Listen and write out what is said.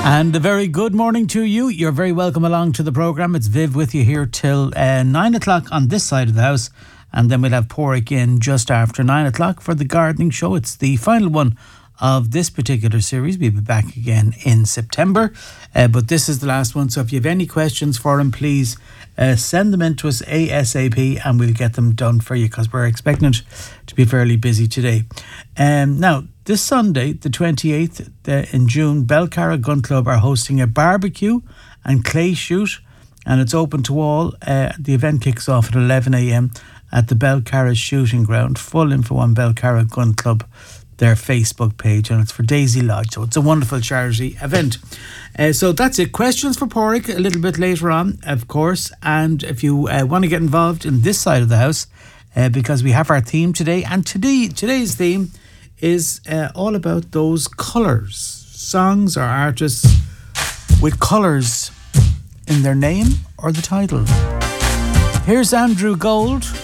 And a very good morning to you. You're very welcome along to the programme. It's Viv with you here till 9 o'clock on this side of the house. And then we'll have Porrick in just after 9 o'clock for the gardening show. It's the final one of this particular series. We'll be back again in September. But this is the last one. So if you have any questions for him, please send them in to us ASAP and we'll get them done for you because we're expecting it to be fairly busy today. Now, this Sunday, the 28th in June, Belcarra Gun Club are hosting a barbecue and clay shoot, and it's open to all. The event kicks off at 11 a.m. at the Belcarra Shooting Ground. Full info on Belcarra Gun Club, their Facebook page, and it's for Daisy Lodge. So it's a wonderful charity event. So that's it. Questions for Porrick a little bit later on, of course. And if you want to get involved in this side of the house, because we have our theme today, and today's theme is all about those colours. Songs or artists with colours in their name or the title. Here's Andrew Gold